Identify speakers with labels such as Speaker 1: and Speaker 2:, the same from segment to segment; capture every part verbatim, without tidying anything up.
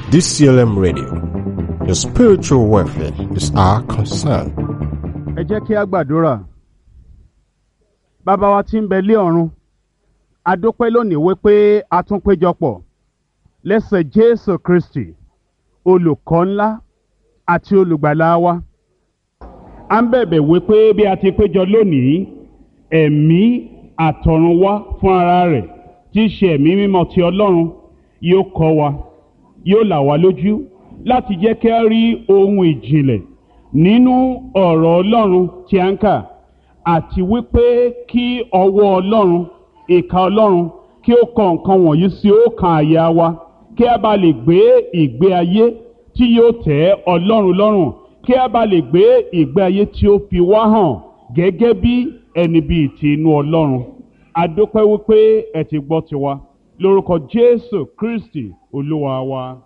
Speaker 1: D C L M Radio. Your spiritual welfare is our concern.
Speaker 2: Ẹ jẹ́ kí a gbàdúrà. Bàbá wa tí ń bẹ lé ọ̀run, a dúpẹ́ lónìí wípé a tún péjọpọ̀ lẹ́sẹ̀ Jésù Kristi, olùkọ́ ńlá àti olùgbàlà wa. À ń bẹ̀bẹ̀ wípé bí a ti péjọ lónìí, ẹ̀mí àtọ̀run wá fún ara rẹ̀ tí í ṣe ẹ̀mí mímọ́ ti Ọlọ́run yóò kọ́ wa, yóò là wá lójú láti jẹ́ kí a rí ohun ìjìnlẹ̀ nínú ọ̀rọ̀ Ọlọ́run tí a ń kà, àti wípé kí ọwọ́ Ọlọ́run, ìka Ọlọ́run kí ó kọ nǹkan wọ̀nyí sí ọkàn àyà wa, kí a bá lè gbé ìgbé ayé tí yóò tẹ́ Ọlọ́run lọ́rùn, kí a bá lè gbé ìgbé ayé tí ó fi wá hàn gẹ́gẹ́ bí ẹni bíi ti inú Ọlọ́run. A dúpẹ́ wípé ẹ ti gbọ́ tiwa lórúkọ Jésù Kristi Olúwa wa.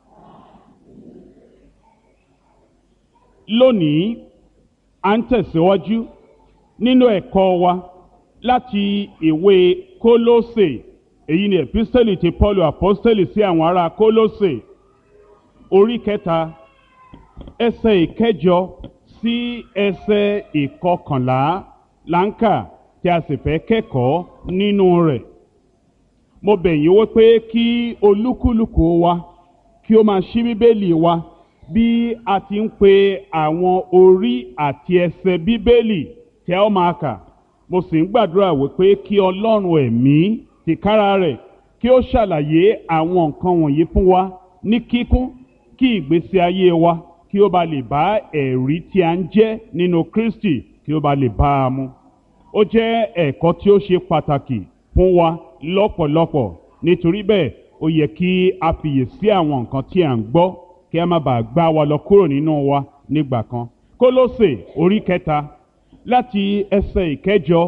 Speaker 2: Lónìí, à ń tẹ̀síwájú nínú ẹ̀kọ́ wa láti ìwé Kólósè. Èyí ni ẹ̀písítẹ́lì ti Pọ́ọ̀lù àpọ́stẹ́lì sí àwọn ará Kólósè. Orí kẹta, ẹsẹ̀ ìkẹjọ sí ẹsẹ̀ ìkọkànlá là ń kà tí a sì fẹ́ kẹ́kọ̀ọ́ nínú rẹ̀. Mo bẹ̀ yín wípé kí olúkúlùkù wa kí ó máa ṣí Bíbélì wa bí a ti ń pe àwọn orí àti ẹsẹ̀ Bíbélì tí a ó máa kà. Mo sì ń gbàdúrà wípé kí Ọlọ́run ẹ̀mí tìkára rẹ̀ kí ó ṣàlàyé àwọn nǹkan wọ̀nyí fún wa ní kíkún, kí ìgbésí ayé wa kí ó bá lè bá ẹ̀rí tí a ń jẹ́ nínú Kristi kí ó bá lè bá a mu. Ó jẹ́ ẹ̀kọ́ tí ó ṣe pàtàkì fún wa lọ́pọ̀lọpọ̀. Nítorí bẹ́ẹ̀, ó yẹ kí a fiyèsí àwọn nǹkan tí à ń gbọ́ kí a má bàa gbá wa lọ kúrò nínú wa nígbà kan. Kólósè orí kẹta láti ẹsẹ̀ ìkẹjọ.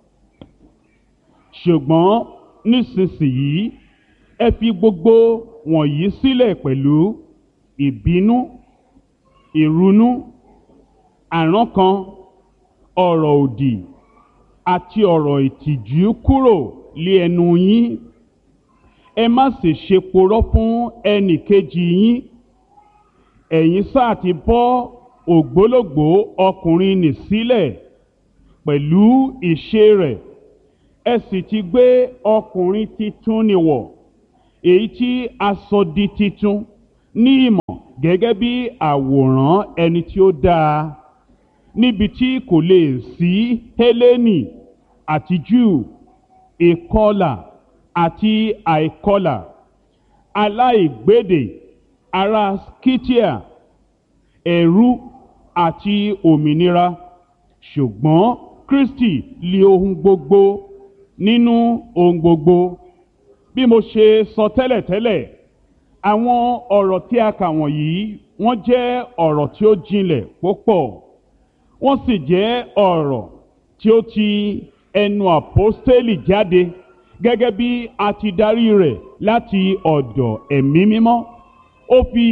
Speaker 2: Ṣùgbọ́n nísinsìnyí ẹ fi gbogbo wọ̀nyí sílẹ̀ pẹ̀lú ìbínú, ìrunú, àrankàn, ọ̀rọ̀ òdì àti ọ̀rọ̀ ìtìjú kúrò lé ẹnu yín. Ẹ má sì ṣe porọ́ fún ẹnì kejì yín. Ẹ̀yin sáà ti bọ́ ògbólógbòó ọkùnrin nì sílẹ̀ pẹ̀lú ìṣe rẹ̀, ẹ sì ti gbé ọkùnrin titun nì wọ̀, èyí tí a sọ di titun ní ìmọ̀ gẹ́gẹ́ bí àwòrán ẹni tí ó dáa, níbi tí kò lè sí Hélénì àti Júù, ìkọlà àti àìkọlà, aláìgbédè, ará Skítíà, ẹ̀rú àti òmìnira. Ṣùgbọ́n Kristi lé ohun gbogbo nínú ohun gbogbo. Bí mo ṣe sọ tẹ́lẹ̀tẹ́lẹ̀, àwọn ọ̀rọ̀ tí a kà wọ̀nyí wọ́n jẹ́ ọ̀rọ̀ tí ó jinlẹ̀ púpọ̀. Wọ́n sì jẹ́ ọ̀rọ̀ tí ó ti ẹnu àpọ́stélì jáde gẹ́gẹ́ bí a ti darí rẹ̀ láti ọ̀dọ̀ ẹ̀mí mímọ́. Ó fi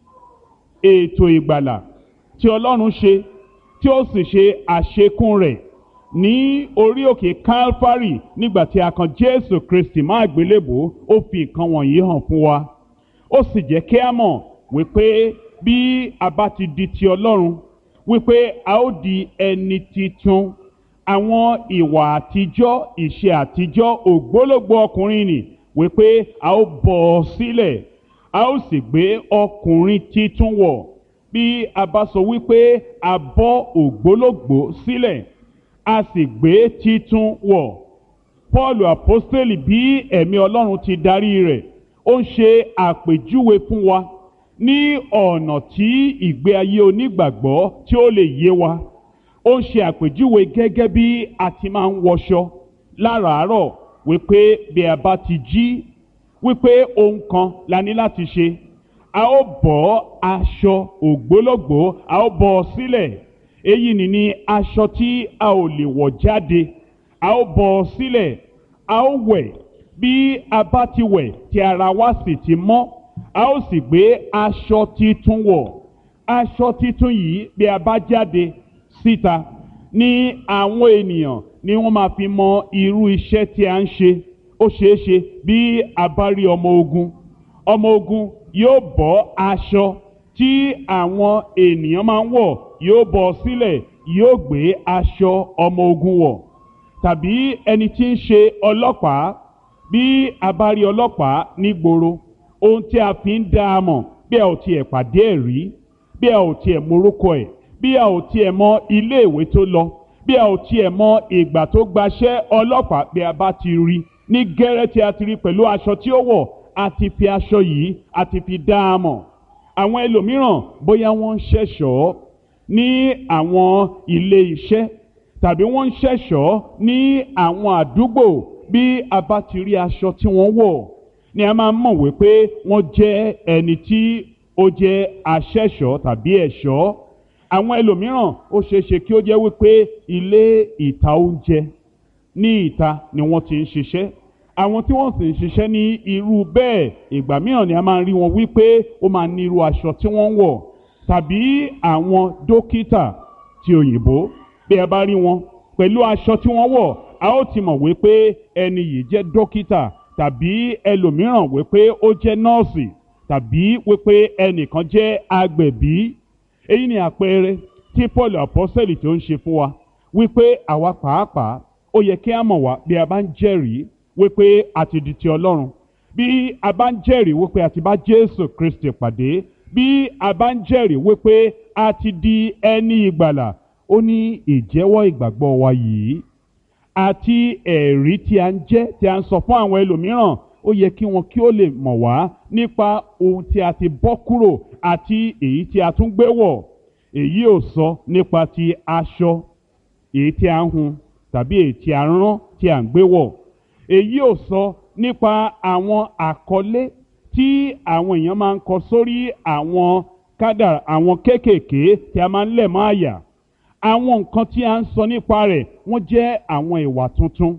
Speaker 2: ètò ìgbàlà tí Ọlọ́run ṣe tí ó sì ṣe àṣekún rẹ̀ ní orí òkè Kálfárì nígbà tí a kan Jésù Kristi mọ́ àgbélébùú, ó fi nǹkan wọ̀nyí hàn fún wa. Ó sì jẹ́ kí a mọ̀ wípé bí a bá ti di ti Ọlọ́run, wípé a ó di ẹni titun. Àwọn ìwà àtijọ́, ìṣe àtijọ́, ògbólógbòó ọkùnrin nì, wípé a ó bọ́ ọ sílẹ̀, a ó sì gbé ọkùnrin titun wọ̀. Bí a bá sọ wípé a bọ́ ògbólógbòó sílẹ̀, a sì gbé titun wọ̀, Pọ́ọ̀lù àpọ́stélì bí ẹ̀mí Ọlọ́run ti darí rẹ̀, ó ń ṣe àpèjúwe fún wa ní ọ̀nà tí ìgbé ayé onígbàgbọ́ tí ó lè yé wa. Ó ń ṣe àpèjúwe gẹ́gẹ́ bí a ti máa ń wọṣọ láràárọ̀, wípé bí a bá ti jí, wípé ohun kan la ní láti ṣe. A ó bọ́ aṣọ ògbólógbòó, a ó bọ́ ọ sílẹ̀. Èyí ni ní aṣọ tí a ò lè wọ̀ jáde, a ó bọ́ ọ sílẹ̀. A ó wẹ̀, bí a bá ti wẹ̀ tí ara wa sì ti mọ́, a ó sì gbé aṣọ titun wọ̀. Aṣọ titun yìí bí a bá jáde síta ní àwọn ènìyàn ni wọ́n máa fi mọ irú iṣẹ́ tí a ń ṣe. Ó ṣeé ṣe bí a bá rí ọmọ ogun, ọmọ ogun yóò bọ́ aṣọ tí àwọn ènìyàn máa ń wọ̀ yóò bọ́ sílẹ̀, yóò gbé aṣọ ọmọ ogun wọ̀. Tàbí ẹni tí ń ṣe ọlọ́pàá, bí a bá rí ọlọ́pàá nígboro, ohun tí a fi ń dá a mọ̀ bí a ò tiẹ̀ pàdé ẹ̀ rí, bí a ò tiẹ̀ morúkọ ẹ̀, bí a ò tiẹ̀ mọ ilé ìwé tó lọ, bí a ò tiẹ̀ mọ ìgbà tó gbaṣẹ́ ọlọ́pàá, bí a bá ti rí ní gẹ́rẹ́ tí a ti rí pẹ̀lú aṣọ tí ó wọ̀, a ti fi aṣọ yìí a ti fi dá a mọ̀. Àwọn ẹlòmíràn bóyá wọ́n ń ṣẹ̀ṣọ́ ní àwọn ilé iṣẹ́ tàbí wọ́n ń ṣẹ̀ṣọ́ ní àwọn àdúgbò, bí a bá ti rí aṣọ tí wọ́n wọ̀ ni a máa mọ̀ wípé wọ́n jẹ́ ẹni tí ó jẹ́ aṣẹ̀ṣọ́ tàbí ẹ̀ṣọ́. Àwọn ẹlòmíràn ó ṣeéṣe kí ó jẹ́ wípé ilé ìta oúnjẹ ní ìta ni wọ́n ti ń ṣiṣẹ́. Àwọn tí wọ́n sì ń ṣiṣẹ́ ní irú bẹ́ẹ̀, ìgbà mìíràn ni a máa ń rí wọn wípé ó máa ní irú aṣọ tí wọ́n ń wọ̀. Tàbí àwọn dókítà ti òyìnbó, bí ẹ bá rí wọn pẹ̀lú aṣọ tí wọ́n wọ̀, a ó ti mọ̀ wípé ẹni yìí jẹ́ dókítà, tàbí ẹlòmíràn wípé ó jẹ́ nọ́ọ̀sì, tàbí wípé ẹnìkan jẹ́ agbẹ̀bí. Èyí ni àpẹẹrẹ tí Paul apọ́sẹ̀lì tó ń ṣe fún wa wípé àwa pàápàá ó yẹ kí a mọ̀ wá bí a bá ń jẹ́rìí wípé a ti di ti Ọlọ́run, bí a bá ń jẹ́rìí wípé a ti bá Jésù Kristi pàdé, bí a bá ń jẹ́rìí wípé a ti di ẹni ìgbàlà. Ó ní ìjẹ́wọ́ ìgbàgbọ́ wa yìí àti ẹ̀rí tí a ń jẹ́ tí a ń sọ fún àwọn ẹlòmíràn, ó yẹ kí wọn kí ó lè mọ̀ wá nípa ohun tí a ti bọ́ kúrò àti èyí tí a tún gbé wọ̀. Èyí ò sọ nípa ti aṣọ èyí tí a ń hun tàbí èyí tí a rán tí a ń gbé wọ̀. Èyí ò sọ nípa àwọn àkọlé tí àwọn èèyàn máa ń kọ sórí àwọn kádàrá, àwọn kéékèèké tí a máa ń lẹ̀ mọ́ àyà. Àwọn nǹkan tí a ń sọ nípa rẹ̀ wọ́n jẹ́ àwọn ìwà tuntun,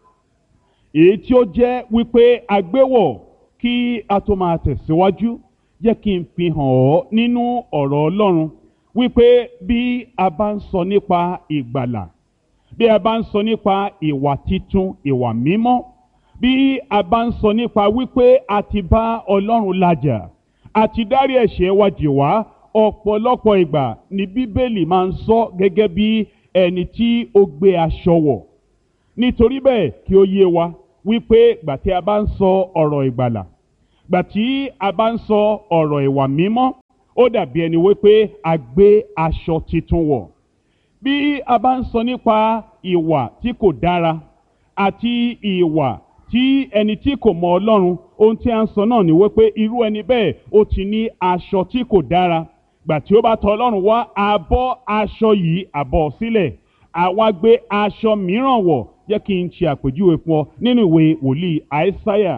Speaker 2: èyí tí ó jẹ́ wípé a gbé wọ̀. Kí a tó máa tẹ̀síwájú, jẹ́ kí n fi hàn ọ́ nínú ọ̀rọ̀ Ọlọ́run wípé bí a bá ń sọ nípa ìgbàlà, bí a bá ń sọ nípa ìwà titun, ìwà mímọ́, bí a bá ń sọ nípa wípé a ti bá Ọlọ́run làjà, a ti dárí ẹ̀ṣẹ̀ wa jì wá, ọ̀pọ̀lọpọ̀ ìgbà ni Bíbélì máa ń sọ gẹ́gẹ́ bí ẹni tí ó gbé aṣọ wọ̀. Nítorí bẹ́ẹ̀ kí ó yé wa wípé gbà tí a bá ń sọ ọ̀rọ̀ ìgbàlà, gbà tí a bá ń sọ ọ̀rọ̀ ìwà mímọ́, ó dàbí ẹni wípé a gbé aṣọ titun wọ̀. Bí a bá ń sọ nípa ìwà tí kò dára àti ìwà tí ẹni tí kò mọ Ọlọ́run, ohun tí a ń sọ náà ni wípé irú ẹni bẹ́ẹ̀ ó ti ní aṣọ tí kò dára. Gbà tí ó bá tọ̀ Ọlọ́run wá, a bọ́ aṣọ yìí, a bọ́ sílẹ̀, àwa gbé aṣọ mìíràn wọ̀. Jẹ́ kí n ṣe àpèjúwe fún ọ nínú ìwé wòlíì Àìsáyà,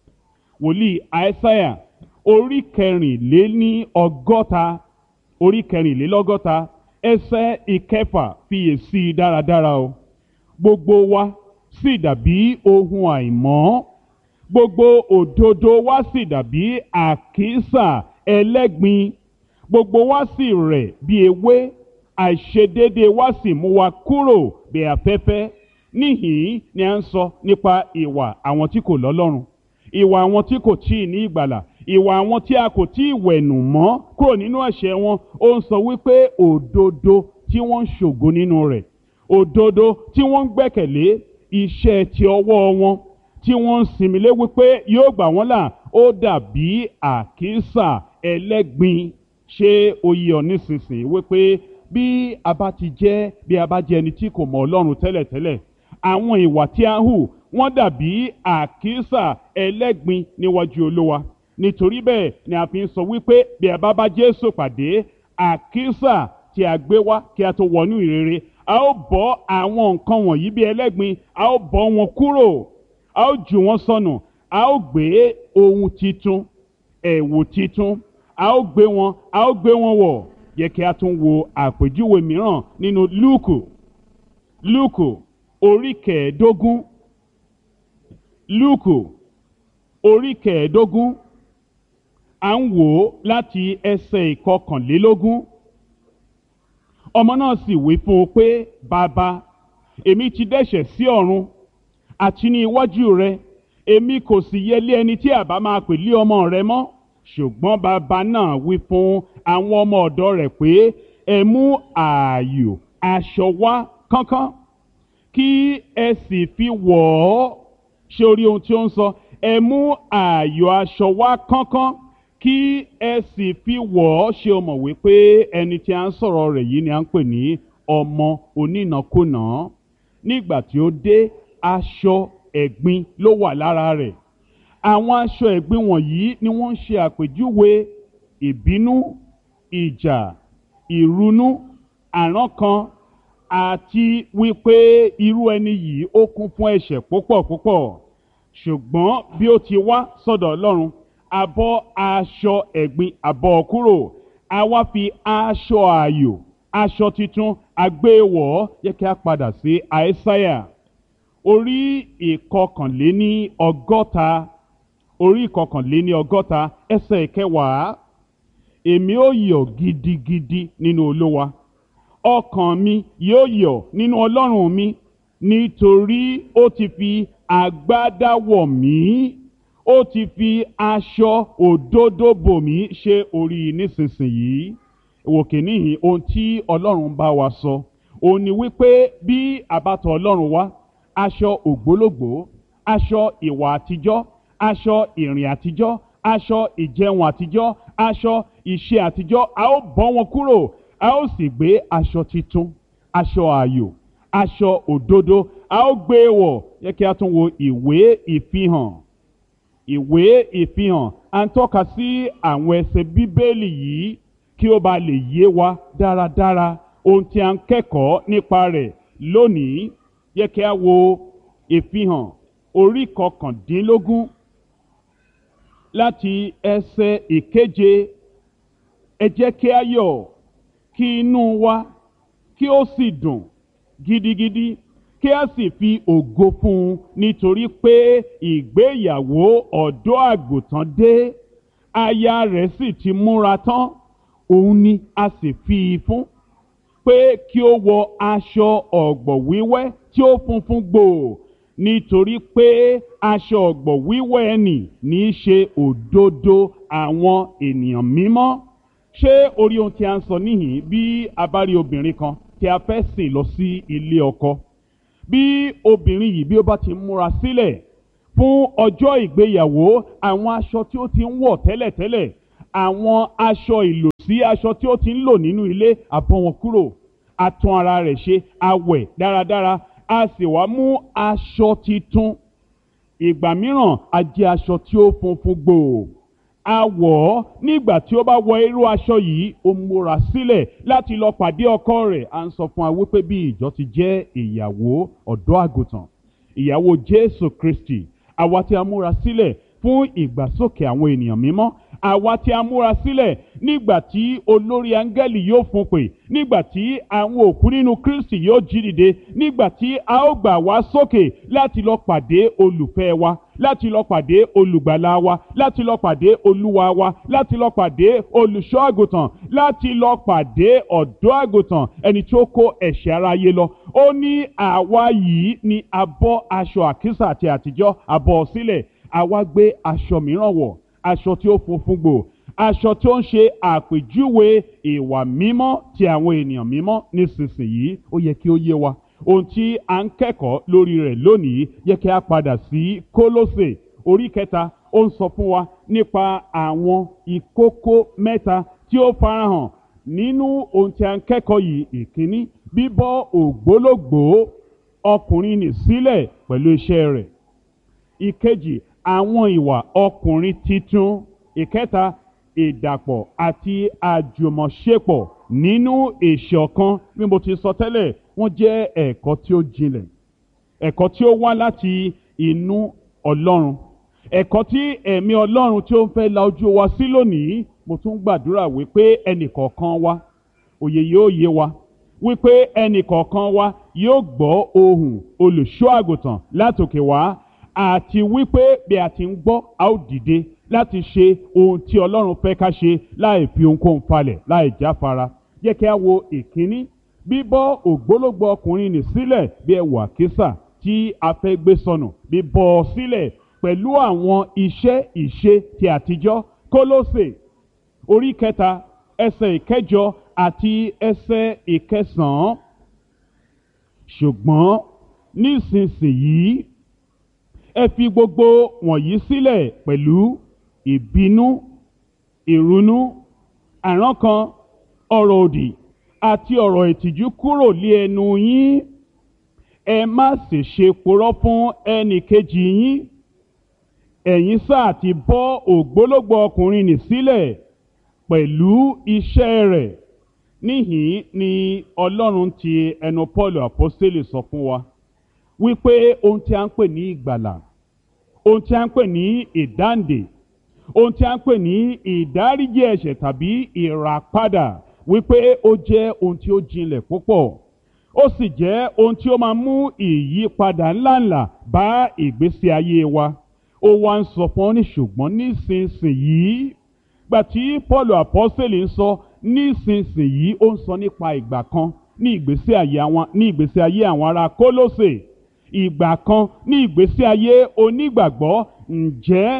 Speaker 2: wòlíì Àìsáyà orí kẹrìnléní ọgọ́ta, orí kẹrìnlélọ́gọ́ta, ẹsẹ̀ ìkẹfà, fiyèsí dáradára o. Gbogbo wa sì dàbí ohun àìmọ́, gbogbo òdodo wa sì dàbí àkísà ẹlẹ́gbin, gbogbo wa sì rẹ̀ bí ewé, àìṣedéédé wa sì mú wa kúrò bí afẹ́fẹ́. Níhìn ni a ń sọ nípa ìwà àwọn tí kò lọ́lọ́run, ìwà àwọn tí kò tíì ní ìgbàlà, ìwà àwọn tí a kò tíì wẹ̀nù mọ́ kúrò nínú ẹ̀ṣẹ̀ wọn. Ó ń sọ wípé òdodo tí wọ́n ń ṣògo nínú rẹ̀, òdodo tí wọ́n ń gbẹ́kẹ̀lé, iṣẹ́ ti ọwọ́ wọn tí wọ́n ń sinmi lé wípé yóò gbà wọ́n là, ó dàbí àkísà ẹlẹ́gbin. Ṣé ó yé ọ nísinsìnyí wípé bí a bá ti jẹ́, bí a bá jẹ́ ẹni tí kò mọ Ọlọ́run tẹ́lẹ̀tẹ́lẹ̀, àwọn ìwà tí a ń hù wọ́n dàbí àkísà ẹlẹ́gbin níwájú Olúwa. Nítorí bẹ́ẹ̀ ni a fi ń sọ wípé bí a bá bá Jésù pàdé, àkísà tí a gbé wá kí a tó wọnú ìrere, a ó bọ́ àwọn nǹkan wọ̀nyí bí ẹlẹ́gbin, a ó bọ́ wọn kúrò, a ó jù wọ́n sọnù, a ó gbé ohun titun, ẹ̀wù titun, a ó gbé wọn, a ó gbé wọn wọ̀. Yẹ kí a tún wo àpèjúwe mìíràn nínú Lúùkù, Lúùkù orí kẹẹ̀ẹ́dógún, Lúùkù orí kẹẹ̀ẹ́dógún, à ń wò ó láti ẹsẹ̀ ìkọkànlélógún. Ọmọ náà sì wí fún un pé, bàbá, èmi ti dẹ́ṣẹ̀ sí ọ̀run àti ní iwájú rẹ, èmi kò sì yẹ lé ẹni tí àbá máa pè lé ọmọ rẹ mọ́. Ṣùgbọ́n bàbá náà wí fún àwọn ọmọ ọ̀dọ̀ rẹ̀ pé ẹ mú ààyò aṣọ wá kánkán kí ẹ sì fi wọ̀ ọ́. Ṣé o rí ohun tí ó ń sọ? Ẹ mú ààyò aṣọ wá kánkán kí ẹ sì fi wọ̀ ọ́. Ṣé o mọ̀ wípé ẹni tí a ń sọ̀rọ̀ rẹ̀ yìí ni a ń pè ní ọmọ onínàkúnà? Nígbà tí ó dé, aṣọ ẹ̀gbin ló wà lára rẹ̀. Àwọn aṣọ ẹ̀gbin wọ̀nyí ni wọ́n ń ṣe àpèjúwe ìbínú, ìjà, ìrunú, àrankàn, àti wípé irú ẹni yìí ó kún fún ẹ̀ṣẹ̀ púpọ̀ púpọ̀. Ṣùgbọ́n bí ó ti wá sọ́dọ̀ Ọlọ́run, a bọ́ aṣọ ẹ̀gbin, a bọ́ ọ kúrò. A wá fi aṣọ ààyò, aṣọ titun, a gbé e wọ̀ ọ́. Jẹ́ kí a padà sí Àìsáyà orí ìkọkànléní ọgọ́ta orí ìkọkànléní ọgọ́ta ẹsẹ̀ ìkẹwàá. Èmi ó yọ̀ gidigidi nínú Olúwa, ọkàn mi yóò yọ̀ nínú Ọlọ́run mi, nítorí ó ti fi agbádá wọ̀ mí, ó ti fi aṣọ òdodo bò mí. Ṣé orí nísinsìnyí ìwòkè níhìn ohun tí Ọlọ́run bá wa sọ òun ni wípé bí àbátọ̀ Ọlọ́run wá, aṣọ ògbólógbòó, aṣọ ìwà àtijọ́, aṣọ ìrìn àtijọ́, aṣọ ìjẹun àtijọ́, aṣọ ìṣe àtijọ́, a ó bọ́ wọn kúrò. A ó sì gbé aṣọ titun, aṣọ ààyò, aṣọ òdodo, a ó gbé e wọ̀. Yẹ kí a tún wo ìwé ìfihàn ìwé ìfihàn à ń tọ́ka sí àwọn ẹsẹ̀ Bíbélì yìí kí ó ba lè yé wa dáradára ohun tí a ń kẹ́kọ̀ọ́ nípa rẹ̀ lónìí. Yẹ kí a wo ìfihàn orí kọkàndínlógún láti ẹsẹ̀ ìkeje. Ẹ jẹ́ kí a yọ̀ kí inú wa kí ó sì dùn gidigidi, kí a sì fi ògo fún un, nítorí pé ìgbéyàwó ọ̀dọ́ àgùntàn dé, aya rẹ̀ sì ti múra tán. Òun ni a sì fi í fún pé kí ó wọ aṣọ ọ̀gbọ̀ wíwẹ́ tí ó funfun gbòò, nítorí pé aṣọ ọ̀gbọ̀ wíwẹ́ ẹni ní í ṣe òdodo àwọn ènìyàn mímọ́. Ṣé orí ohun tí a ń sọ níhìn? Bí a bá rí obìnrin kan tí a fẹ́ sìn lọ sí ilé ọkọ, bí obìnrin yìí bí ó bá ti múra sílẹ̀ fún ọjọ́ ìgbéyàwó, àwọn aṣọ tí ó ti ń wọ̀ tẹ́lẹ̀tẹ́lẹ̀, àwọn aṣọ ìlòsí, aṣọ tí ó ti ń lò nínú ilé, a bọ́ wọn kúrò, a tún ara rẹ̀ ṣe, a wẹ̀ dáradára, a sì wá mú aṣọ titun. Ìgbà mìíràn a jẹ́ aṣọ tí ó funfun gbòò, a wọ̀ ọ́. Nígbà tí ó bá wọ irú aṣọ yìí, ó múra sílẹ̀ láti lọ pàdé ọkọ rẹ̀. À ń sọ fún wa wípé bí ìjọ ti jẹ́ ìyàwó ọ̀dọ́ àgùntàn, ìyàwó Jésù Kristi, àwa tí a múra sílẹ̀ fún ìgbàsókè àwọn ènìyàn mímọ́, àwa tí a múra sílẹ̀ nígbà tí olórí áńgẹ́lì yóò fún pè, nígbà tí àwọn òkú nínú Kristi yóò jí dìde, nígbà tí a ó gbà wá sókè láti lọ pàdé olùfẹ́ wa, láti lọ pàdé olùgbàlà wa, láti lọ pàdé olúwa wa, láti lọ pàdé olùṣọ́ àgùntàn, láti lọ pàdé ọ̀dọ́ àgùntàn, ẹni tí ó kó ẹ̀ṣẹ̀ aráyé lọ. Ó ní àwa yìí ni a bọ́ aṣọ àkísà àti àtijọ́, a bọ́ ọ sílẹ̀, àwa gbé aṣọ mìíràn wọ̀, aṣọ tí ó funfun gbòò, aṣọ tí ó ń ṣe àpèjúwe ìwà mímọ́ ti àwọn ènìyàn mímọ́. Nísinsìnyí ó yẹ kí ó yé wa ohun tí a ń kẹ́kọ̀ọ́ lórí rẹ̀ lónìí. Yẹ kí a padà sí Kólósè orí kẹta. Ó ń sọ fún wa nípa àwọn ìkókó mẹ́ta tí ó farahàn nínú ohun tí a ń kẹ́kọ̀ọ́ yìí. Ìkíní, bíbọ́ ògbólógbòó ọkùnrin nì sílẹ̀ pẹ̀lú iṣẹ́ rẹ̀. Ìkejì, àwọn ìwà ọkùnrin titun. Ìkẹta, ìdàpọ̀ àti àjùmọ̀ṣepọ̀ nínú ìṣọ̀kan. Bí mo ti sọ tẹ́lẹ̀, wọ́n jẹ́ ẹ̀kọ́ tí ó jinlẹ̀, ẹ̀kọ́ tí ó wá láti inú Ọlọ́run, ẹ̀kọ́ tí ẹ̀mí Ọlọ́run tí ó ń fẹ́ la ojú wa sí lónìí. Mo tún gbàdúrà wípé ẹnìkọ̀ọ̀kan wa òye yóò yé wa, wípé ẹnìkọ̀ọ̀kan wa yóò gbọ́ ohùn olùṣọ́ àgùntàn látòkè wá, àti wípé bí a ti ń gbọ́, a ó dìde láti ṣe ohun tí Ọlọ́run fẹ́ ká ṣe láì fi ohunkóhun falẹ̀, láì jáfara. Jẹ́ kí a wo ìkíní, bíbọ́ ògbólógbòó ọkùnrin nì sílẹ̀ bí ẹ̀wù àkísà tí a fẹ́ gbé sọnù, bíbọ́ ọ sílẹ̀. pẹ̀lú àwọn iṣẹ́ ìṣe ti àtijọ́. Kólósè orí kẹta ẹsẹ̀ ìkẹjọ àti ẹsẹ̀ ìkẹsàn-án. Ṣùgbọ́n nísinsìnyí ẹ fi gbogbo wọ̀nyí sílẹ̀ pẹ̀lú ìbínú, ìrunú, àrankàn, ọ̀rọ̀ òdì àti ọ̀rọ̀ ìtìjú kúrò lé ẹnu yín. Ẹ má sì ṣe purọ́ fún ẹnì kejì yín. Ẹ̀yin sáà ti bọ́ ògbólógbòó ọkùnrin nì sílẹ̀ pẹ̀lú iṣẹ́ rẹ̀. Níhìn ni Ọlọ́run ti ẹnu Pọ́ọ̀lù àpọ́stélì sọ fún wa wípé ohun tí a ń pè ní ìgbàlà, ohun tí a ń pè ní ìdáǹdè, ohun tí a ń pè ní ìdáríjì ẹ̀ṣẹ̀ tàbí ìràpadà, wípé ó jẹ́ ohun tí ó jinlẹ̀ púpọ̀. Ó sì jẹ́ ohun tí ó máa mú ìyípadà ńláńlá bá ìgbésí ayé wa. Ó wá ń sọ fún ọ ní ṣùgbọ́n nísinsìnyí. Gbà tí Pọ́ọ̀lù àpọ́stélì ń sọ nísinsìnyí, ó ń sọ nípa ìgbà kan ní ìgbésí ayé àwọn ní ìgbésí ayé àwọn ará Kólósè, ìgbà kan ní ìgbésí ayé onígbàgbọ́. Ǹjẹ́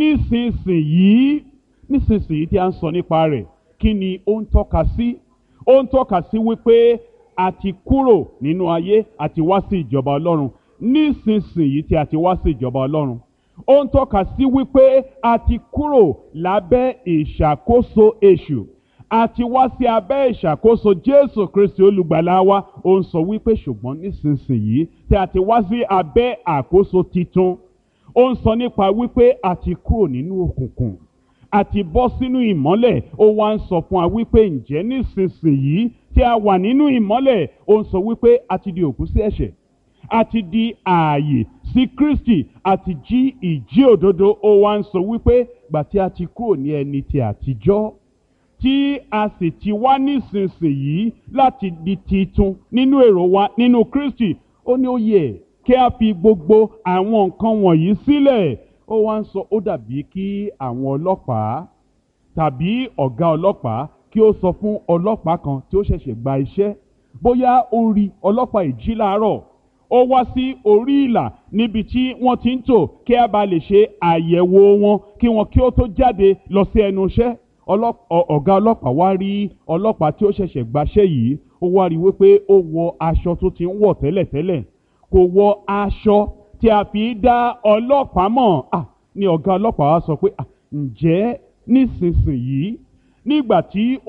Speaker 2: nísinsìnyí nísinsìnyí tí a ń sọ nípa rẹ̀, kí ni ó ń tọ́ka sí? Ó ń tọ́ka sí wípé a ti kúrò nínú ayé, a ti wá sí ìjọba Ọlọ́run. Nísinsìnyí tí a ti wá sí ìjọba Ọlọ́run, ó ń tọ́ka sí wípé a ti kúrò lábẹ́ ìṣàkóso èṣù, a ti wá sí abẹ́ ìṣàkóso Jésù Kristi olùgbàlà wa. Ó ń sọ wípé ṣùgbọ́n nísinsìnyí tí a ti wá sí abẹ́ àkóso titun, ó ń sọ nípa wípé a ti kúrò nínú òkùnkùn, a ti bọ́ sínú ìmọ́lẹ̀. Ó wá ń sọ fún wa wípé ǹjẹ́ nísinsìnyí tí a wà nínú ìmọ́lẹ̀, ó ń sọ wípé a ti di òkú sí ẹ̀ṣẹ̀, a ti di ààyè sí Kristi, a ti jí ìjí òdodo. Ó wá ń sọ wípé gbà tí a ti kúrò ní ẹni ti àtijọ́, tí a sì ti wá nísinsìnyí láti di titun nínú èrò wa nínú Kristi. Ó ní ó yẹ kí a fi gbogbo àwọn nǹkan wọ̀nyí sílẹ̀. Ó wá ń sọ ó dàbí kí àwọn ọlọ́pàá tàbí ọ̀gá ọlọ́pàá kí ó sọ fún ọlọ́pàá kan tí ó ṣẹ̀ṣẹ̀ gba iṣẹ́, bóyá ó rí ọlọ́pàá ìjí láàárọ̀, ó wá sí orí ìlà níbi tí wọ́n ti ń tò kí a bá lè ṣe àyẹ̀wò wọn kí wọn kí ó tó jáde lọ sí ẹnu iṣẹ́. Ọ̀gá ọlọ́pàá wá rí ọlọ́pàá tí ó ṣẹ̀ṣẹ̀ gbaṣẹ́ yìí, ó wá rí wípé ó wọ aṣọ tó ti ń wọ̀ tẹ́lẹ̀tẹ́lẹ̀, kò wọ aṣọ tí a fi dá ọlọ́pàá mọ̀. À ní ọ̀gá ọlọ́pàá wá sọ pé ǹjẹ́ nísinsìnyí nígbà tí